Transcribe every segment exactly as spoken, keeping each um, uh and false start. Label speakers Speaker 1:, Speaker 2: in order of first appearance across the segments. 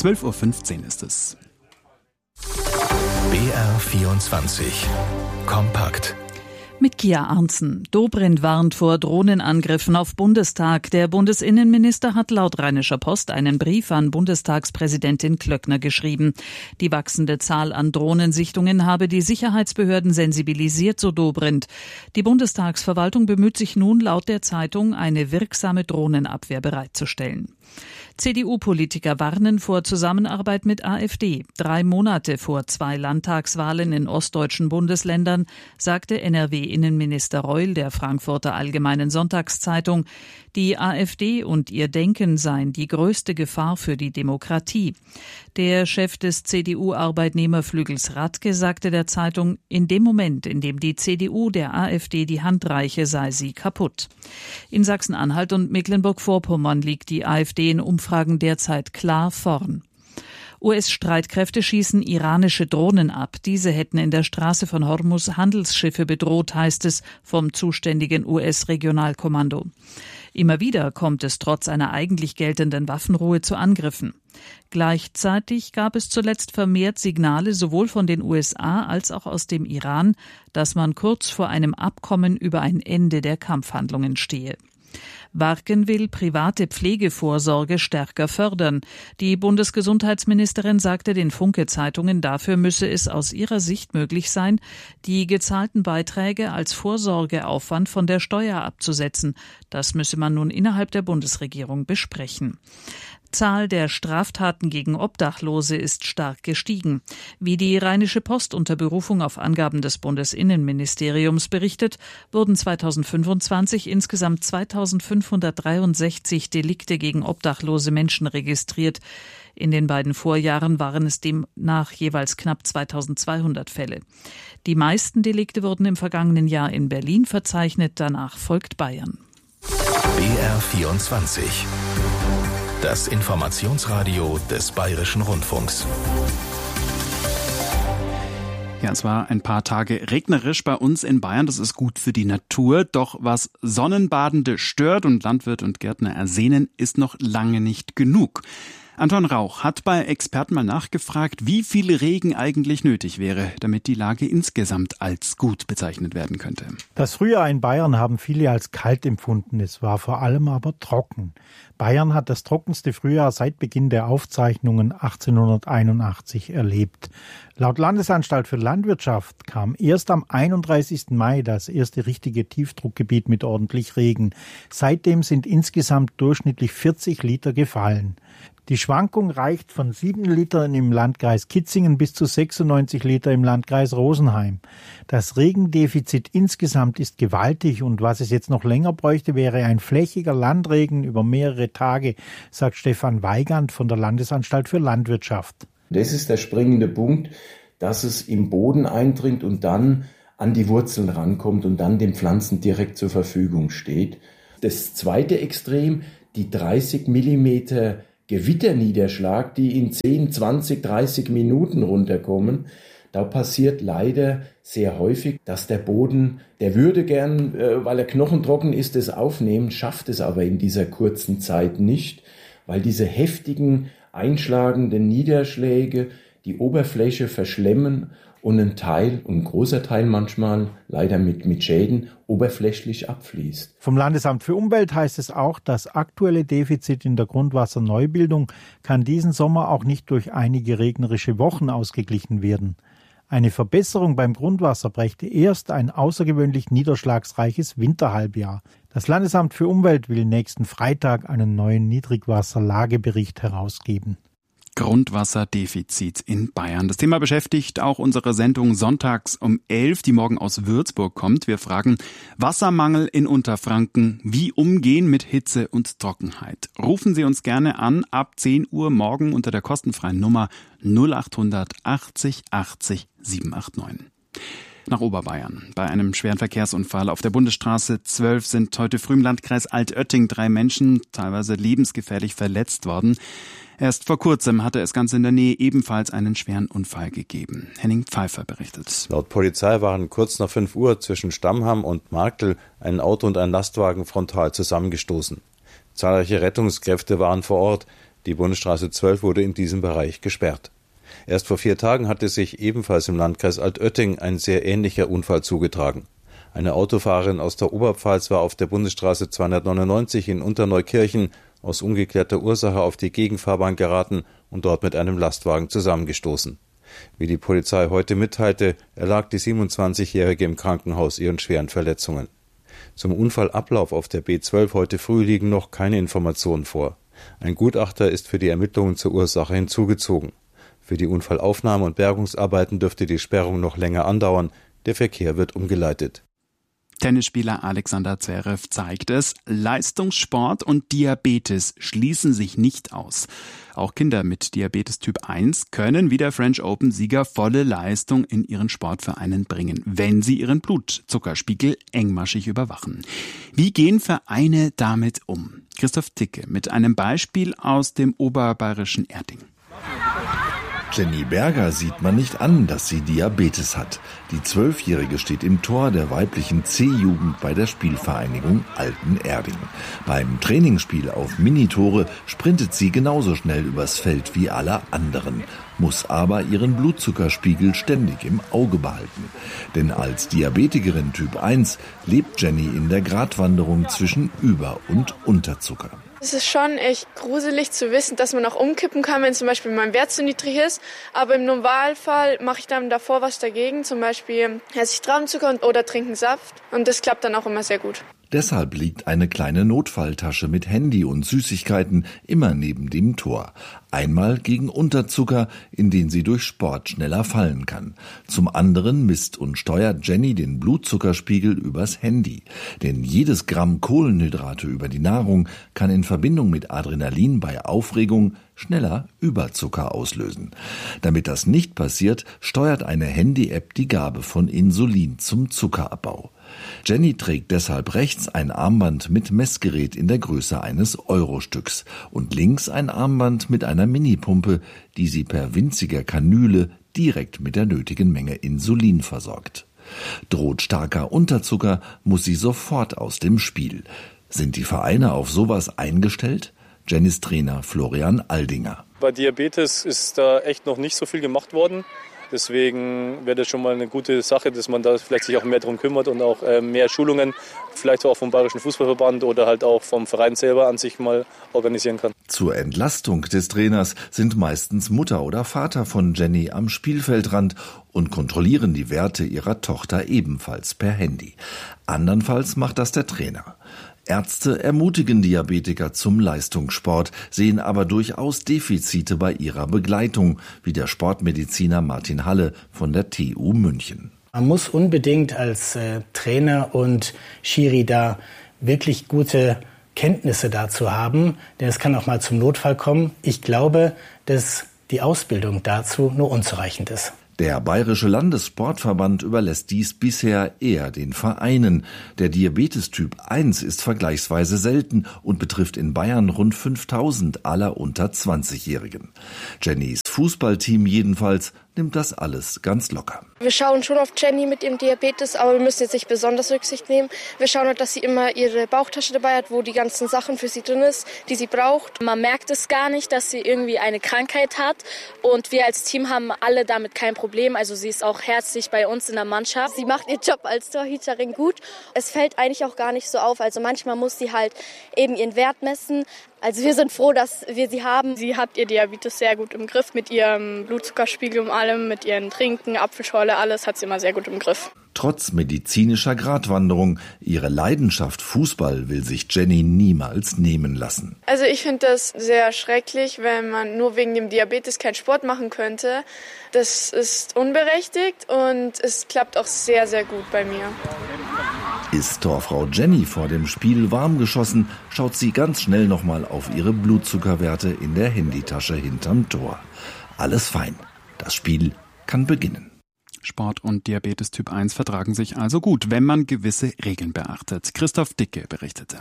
Speaker 1: zwölf Uhr fünfzehn ist es.
Speaker 2: B R vierundzwanzig Kompakt.
Speaker 3: Mit Kia Arntzen. Dobrindt warnt vor Drohnenangriffen auf Bundestag. Der Bundesinnenminister hat laut Rheinischer Post einen Brief an Bundestagspräsidentin Klöckner geschrieben. Die wachsende Zahl an Drohnensichtungen habe die Sicherheitsbehörden sensibilisiert, so Dobrindt. Die Bundestagsverwaltung bemüht sich nun laut der Zeitung, eine wirksame Drohnenabwehr bereitzustellen. C D U-Politiker warnen vor Zusammenarbeit mit AfD. Drei Monate vor zwei Landtagswahlen in ostdeutschen Bundesländern sagte N R W-Innenminister Reul der Frankfurter Allgemeinen Sonntagszeitung, die AfD und ihr Denken seien die größte Gefahr für die Demokratie. Der Chef des C D U-Arbeitnehmerflügels Radke sagte der Zeitung, in dem Moment, in dem die C D U der AfD die Hand reiche, sei sie kaputt. In Sachsen-Anhalt und Mecklenburg-Vorpommern liegt die AfD in Umfragen derzeit klar vorn. U S-Streitkräfte schießen iranische Drohnen ab. Diese hätten in der Straße von Hormuz Handelsschiffe bedroht, heißt es vom zuständigen U S-Regionalkommando. Immer wieder kommt es trotz einer eigentlich geltenden Waffenruhe zu Angriffen. Gleichzeitig gab es zuletzt vermehrt Signale sowohl von den U S A als auch aus dem Iran, dass man kurz vor einem Abkommen über ein Ende der Kampfhandlungen stehe. Warken will private Pflegevorsorge stärker fördern. Die Bundesgesundheitsministerin sagte den Funke-Zeitungen, dafür müsse es aus ihrer Sicht möglich sein, die gezahlten Beiträge als Vorsorgeaufwand von der Steuer abzusetzen. Das müsse man nun innerhalb der Bundesregierung besprechen. Zahl der Straftaten gegen Obdachlose ist stark gestiegen. Wie die Rheinische Post unter Berufung auf Angaben des Bundesinnenministeriums berichtet, wurden zweitausendfünfundzwanzig insgesamt zweitausendfünfhundertdreiundsechzig Delikte gegen obdachlose Menschen registriert. In den beiden Vorjahren waren es demnach jeweils knapp zweitausendzweihundert Fälle. Die meisten Delikte wurden im vergangenen Jahr in Berlin verzeichnet, danach folgt Bayern.
Speaker 2: B R vierundzwanzig. Das Informationsradio des Bayerischen Rundfunks.
Speaker 1: Ja, es war ein paar Tage regnerisch bei uns in Bayern. Das ist gut für die Natur. Doch was Sonnenbadende stört und Landwirt und Gärtner ersehnen, ist noch lange nicht genug. Anton Rauch hat bei Experten mal nachgefragt, wie viel Regen eigentlich nötig wäre, damit die Lage insgesamt als gut bezeichnet werden könnte.
Speaker 4: Das Frühjahr in Bayern haben viele als kalt empfunden. Es war vor allem aber trocken. Bayern hat das trockenste Frühjahr seit Beginn der Aufzeichnungen achtzehnhunderteinundachtzig erlebt. Laut Landesanstalt für Landwirtschaft kam erst am einunddreißigsten Mai das erste richtige Tiefdruckgebiet mit ordentlich Regen. Seitdem sind insgesamt durchschnittlich vierzig Liter gefallen. Die Schwankung reicht von sieben Litern im Landkreis Kitzingen bis zu sechsundneunzig Liter im Landkreis Rosenheim. Das Regendefizit insgesamt ist gewaltig und was es jetzt noch länger bräuchte, wäre ein flächiger Landregen über mehrere Tage, sagt Stefan Weigand von der Landesanstalt für Landwirtschaft.
Speaker 5: Das ist der springende Punkt, dass es im Boden eindringt und dann an die Wurzeln rankommt und dann den Pflanzen direkt zur Verfügung steht. Das zweite Extrem, die dreißig Millimeter Gewitterniederschlag, die in zehn, zwanzig, dreißig Minuten runterkommen. Da passiert leider sehr häufig, dass der Boden, der würde gern, weil er knochentrocken ist, es aufnehmen, schafft es aber in dieser kurzen Zeit nicht, weil diese heftigen, einschlagenden Niederschläge die Oberfläche verschlemmen und ein Teil, ein großer Teil manchmal, leider mit, mit Schäden, oberflächlich abfließt.
Speaker 4: Vom Landesamt für Umwelt heißt es auch, das aktuelle Defizit in der Grundwasserneubildung kann diesen Sommer auch nicht durch einige regnerische Wochen ausgeglichen werden. Eine Verbesserung beim Grundwasser brächte erst ein außergewöhnlich niederschlagsreiches Winterhalbjahr. Das Landesamt für Umwelt will nächsten Freitag einen neuen Niedrigwasserlagebericht herausgeben.
Speaker 1: Grundwasserdefizit in Bayern. Das Thema beschäftigt auch unsere Sendung sonntags um elf, die morgen aus Würzburg kommt. Wir fragen Wassermangel in Unterfranken, wie umgehen mit Hitze und Trockenheit. Rufen Sie uns gerne an ab zehn Uhr morgen unter der kostenfreien Nummer null acht hundert achtzig achtzig siebenhundertneunundachtzig. Nach Oberbayern. Bei einem schweren Verkehrsunfall auf der Bundesstraße zwölf sind heute früh im Landkreis Altötting drei Menschen teilweise lebensgefährlich verletzt worden. Erst vor kurzem hatte es ganz in der Nähe ebenfalls einen schweren Unfall gegeben. Henning Pfeiffer berichtet.
Speaker 6: Laut Polizei waren kurz nach fünf Uhr zwischen Stammham und Marktl ein Auto und ein Lastwagen frontal zusammengestoßen. Zahlreiche Rettungskräfte waren vor Ort. Die Bundesstraße zwölf wurde in diesem Bereich gesperrt. Erst vor vier Tagen hatte sich ebenfalls im Landkreis Altötting ein sehr ähnlicher Unfall zugetragen. Eine Autofahrerin aus der Oberpfalz war auf der Bundesstraße zweihundertneunundneunzig in Unterneukirchen aus ungeklärter Ursache auf die Gegenfahrbahn geraten und dort mit einem Lastwagen zusammengestoßen. Wie die Polizei heute mitteilte, erlag die siebenundzwanzigjährige im Krankenhaus ihren schweren Verletzungen. Zum Unfallablauf auf der B zwölf heute früh liegen noch keine Informationen vor. Ein Gutachter ist für die Ermittlungen zur Ursache hinzugezogen. Für die Unfallaufnahme und Bergungsarbeiten dürfte die Sperrung noch länger andauern. Der Verkehr wird umgeleitet.
Speaker 1: Tennisspieler Alexander Zverev zeigt es, Leistungssport und Diabetes schließen sich nicht aus. Auch Kinder mit Diabetes Typ eins können wie der French Open-Sieger volle Leistung in ihren Sportvereinen bringen, wenn sie ihren Blutzuckerspiegel engmaschig überwachen. Wie gehen Vereine damit um? Christoph Ticke mit einem Beispiel aus dem oberbayerischen Erding.
Speaker 7: Jenny Berger sieht man nicht an, dass sie Diabetes hat. Die Zwölfjährige steht im Tor der weiblichen C-Jugend bei der Spielvereinigung Alten-Erding. Beim Trainingsspiel auf Minitore sprintet sie genauso schnell übers Feld wie alle anderen, muss aber ihren Blutzuckerspiegel ständig im Auge behalten. Denn als Diabetikerin Typ eins lebt Jenny in der Gratwanderung zwischen Über- und Unterzucker.
Speaker 8: Es ist schon echt gruselig zu wissen, dass man auch umkippen kann, wenn zum Beispiel mein Wert zu niedrig ist. Aber im Normalfall mache ich dann davor was dagegen, zum Beispiel esse ich Traubenzucker oder trinke einen Saft. Und das klappt dann auch immer sehr gut.
Speaker 7: Deshalb liegt eine kleine Notfalltasche mit Handy und Süßigkeiten immer neben dem Tor. Einmal gegen Unterzucker, in den sie durch Sport schneller fallen kann. Zum anderen misst und steuert Jenny den Blutzuckerspiegel übers Handy. Denn jedes Gramm Kohlenhydrate über die Nahrung kann in Verbindung mit Adrenalin bei Aufregung schneller Überzucker auslösen. Damit das nicht passiert, steuert eine Handy-App die Gabe von Insulin zum Zuckerabbau. Jenny trägt deshalb rechts ein Armband mit Messgerät in der Größe eines Eurostücks und links ein Armband mit einer Minipumpe, die sie per winziger Kanüle direkt mit der nötigen Menge Insulin versorgt. Droht starker Unterzucker, muss sie sofort aus dem Spiel. Sind die Vereine auf sowas eingestellt? Jennys Trainer Florian Aldinger.
Speaker 9: Bei Diabetes ist da echt noch nicht so viel gemacht worden. Deswegen wäre das schon mal eine gute Sache, dass man da vielleicht sich auch mehr darum kümmert und auch äh, mehr Schulungen, vielleicht auch vom Bayerischen Fußballverband oder halt auch vom Verein selber an sich mal organisieren kann.
Speaker 7: Zur Entlastung des Trainers sind meistens Mutter oder Vater von Jenny am Spielfeldrand und kontrollieren die Werte ihrer Tochter ebenfalls per Handy. Andernfalls macht das der Trainer. Ärzte ermutigen Diabetiker zum Leistungssport, sehen aber durchaus Defizite bei ihrer Begleitung, wie der Sportmediziner Martin Halle von der T U München.
Speaker 10: Man muss unbedingt als äh, Trainer und Schiri da wirklich gute Kenntnisse dazu haben, denn es kann auch mal zum Notfall kommen. Ich glaube, dass die Ausbildung dazu nur unzureichend ist.
Speaker 7: Der Bayerische Landessportverband überlässt dies bisher eher den Vereinen. Der Diabetes Typ eins ist vergleichsweise selten und betrifft in Bayern rund fünftausend aller unter zwanzigjährigen. Jennys Fußballteam jedenfalls nimmt das alles ganz locker.
Speaker 11: Wir schauen schon auf Jenny mit ihrem Diabetes, aber wir müssen jetzt nicht besonders Rücksicht nehmen. Wir schauen halt, dass sie immer ihre Bauchtasche dabei hat, wo die ganzen Sachen für sie drin ist, die sie braucht.
Speaker 12: Man merkt es gar nicht, dass sie irgendwie eine Krankheit hat und wir als Team haben alle damit kein Problem. Also sie ist auch herzlich bei uns in der Mannschaft.
Speaker 11: Sie macht ihren Job als Torhüterin gut. Es fällt eigentlich auch gar nicht so auf. Also manchmal muss sie halt eben ihren Wert messen. Also wir sind froh, dass wir sie haben.
Speaker 8: Sie hat ihr Diabetes sehr gut im Griff mit ihrem Blutzuckerspiegel und allem, mit ihrem Trinken, Apfelschorle, alles hat sie immer sehr gut im Griff.
Speaker 7: Trotz medizinischer Gratwanderung, ihre Leidenschaft Fußball will sich Jenny niemals nehmen lassen.
Speaker 8: Also ich finde das sehr schrecklich, wenn man nur wegen dem Diabetes keinen Sport machen könnte. Das ist unberechtigt und es klappt auch sehr, sehr gut bei mir.
Speaker 7: Ist Torfrau Jenny vor dem Spiel warm geschossen, schaut sie ganz schnell nochmal auf ihre Blutzuckerwerte in der Handytasche hinterm Tor. Alles fein. Das Spiel kann beginnen.
Speaker 1: Sport und Diabetes Typ eins vertragen sich also gut, wenn man gewisse Regeln beachtet. Christoph Dicke berichtete.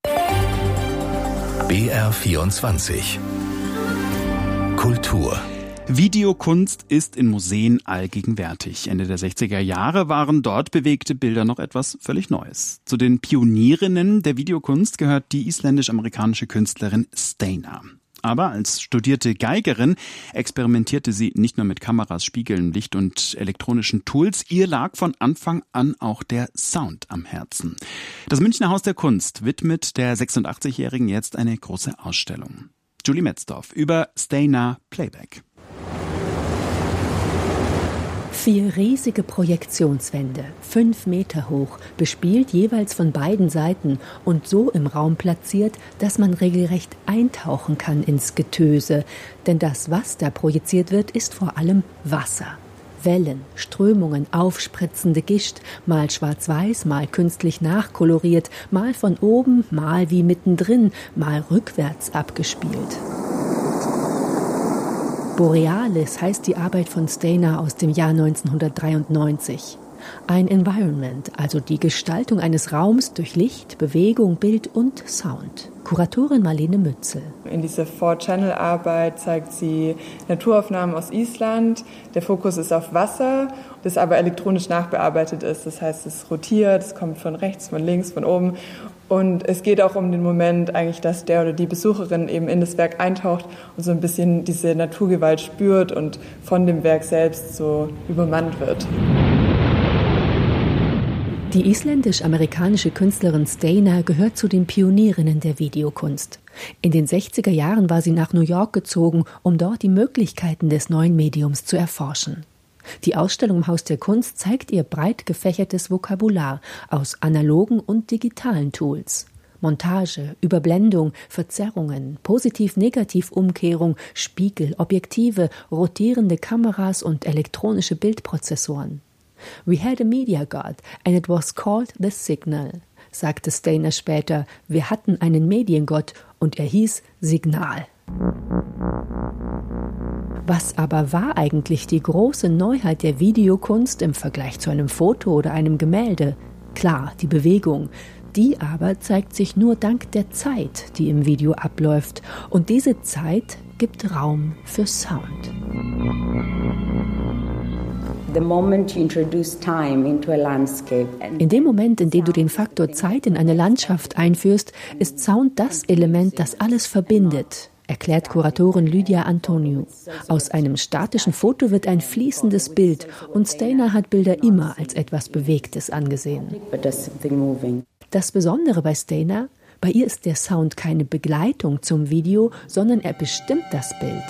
Speaker 2: B R vierundzwanzig Kultur.
Speaker 1: Videokunst ist in Museen allgegenwärtig. Ende der sechziger Jahre waren dort bewegte Bilder noch etwas völlig Neues. Zu den Pionierinnen der Videokunst gehört die isländisch-amerikanische Künstlerin Steinar. Aber als studierte Geigerin experimentierte sie nicht nur mit Kameras, Spiegeln, Licht und elektronischen Tools. Ihr lag von Anfang an auch der Sound am Herzen. Das Münchner Haus der Kunst widmet der sechsundachtzigjährigen jetzt eine große Ausstellung. Julie Metzdorf über Stayner Playback.
Speaker 13: Vier riesige Projektionswände, fünf Meter hoch, bespielt jeweils von beiden Seiten und so im Raum platziert, dass man regelrecht eintauchen kann ins Getöse. Denn das, was da projiziert wird, ist vor allem Wasser. Wellen, Strömungen, aufspritzende Gischt, mal schwarz-weiß, mal künstlich nachkoloriert, mal von oben, mal wie mittendrin, mal rückwärts abgespielt. Borealis heißt die Arbeit von Stayner aus dem Jahr neunzehnhundertdreiundneunzig. Ein Environment, also die Gestaltung eines Raums durch Licht, Bewegung, Bild und Sound. Kuratorin Marlene Mützel.
Speaker 14: In dieser Four-Channel-Arbeit zeigt sie Naturaufnahmen aus Island. Der Fokus ist auf Wasser, das aber elektronisch nachbearbeitet ist. Das heißt, es rotiert, es kommt von rechts, von links, von oben. Und es geht auch um den Moment eigentlich, dass der oder die Besucherin eben in das Werk eintaucht und so ein bisschen diese Naturgewalt spürt und von dem Werk selbst so übermannt wird.
Speaker 13: Die isländisch-amerikanische Künstlerin Stayner gehört zu den Pionierinnen der Videokunst. In den sechziger Jahren war sie nach New York gezogen, um dort die Möglichkeiten des neuen Mediums zu erforschen. Die Ausstellung im Haus der Kunst zeigt ihr breit gefächertes Vokabular aus analogen und digitalen Tools. Montage, Überblendung, Verzerrungen, Positiv-Negativ-Umkehrung, Spiegel, Objektive, rotierende Kameras und elektronische Bildprozessoren. We had a media god and it was called the Signal, sagte Stayner später. Wir hatten einen Mediengott und er hieß Signal. Was aber war eigentlich die große Neuheit der Videokunst im Vergleich zu einem Foto oder einem Gemälde? Klar, die Bewegung. Die aber zeigt sich nur dank der Zeit, die im Video abläuft. Und diese Zeit gibt Raum für Sound. In dem Moment, in dem du den Faktor Zeit in eine Landschaft einführst, ist Sound das Element, das alles verbindet, erklärt Kuratorin Lydia Antoniou. Aus einem statischen Foto wird ein fließendes Bild und Stayner hat Bilder immer als etwas Bewegtes angesehen. Das Besondere bei Stayner, bei ihr ist der Sound keine Begleitung zum Video, sondern er bestimmt das Bild.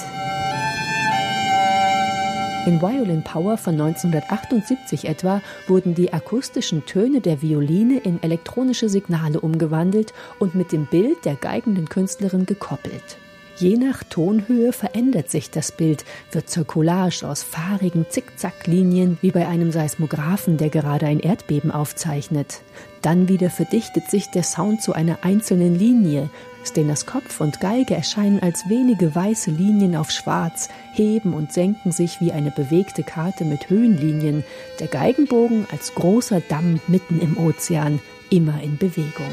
Speaker 13: In Violin Power von neunzehnhundertachtundsiebzig etwa wurden die akustischen Töne der Violine in elektronische Signale umgewandelt und mit dem Bild der geigenden Künstlerin gekoppelt. Je nach Tonhöhe verändert sich das Bild, wird zur Collage aus fahrigen Zickzacklinien wie bei einem Seismographen, der gerade ein Erdbeben aufzeichnet. Dann wieder verdichtet sich der Sound zu einer einzelnen Linie. Stayners Kopf und Geige erscheinen als wenige weiße Linien auf Schwarz, heben und senken sich wie eine bewegte Karte mit Höhenlinien. Der Geigenbogen als großer Damm mitten im Ozean, immer in Bewegung.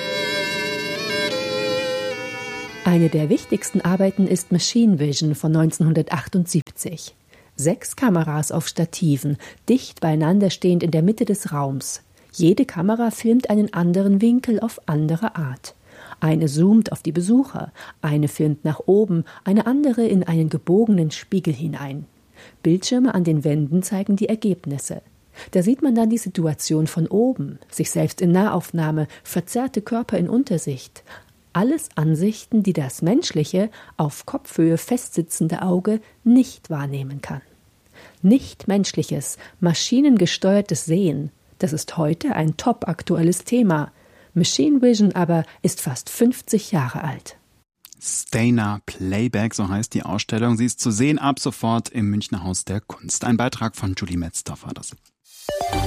Speaker 13: Eine der wichtigsten Arbeiten ist Machine Vision von neunzehnhundertachtundsiebzig. Sechs Kameras auf Stativen, dicht beieinander stehend in der Mitte des Raums. Jede Kamera filmt einen anderen Winkel auf andere Art. Eine zoomt auf die Besucher, eine filmt nach oben, eine andere in einen gebogenen Spiegel hinein. Bildschirme an den Wänden zeigen die Ergebnisse. Da sieht man dann die Situation von oben, sich selbst in Nahaufnahme, verzerrte Körper in Untersicht. Alles Ansichten, die das menschliche, auf Kopfhöhe festsitzende Auge nicht wahrnehmen kann. Nicht menschliches, maschinengesteuertes Sehen, das ist heute ein top-aktuelles Thema. Machine Vision aber ist fast fünfzig Jahre alt.
Speaker 1: Stayner Playback, so heißt die Ausstellung. Sie ist zu sehen ab sofort im Münchner Haus der Kunst. Ein Beitrag von Julie Metzdorf war das.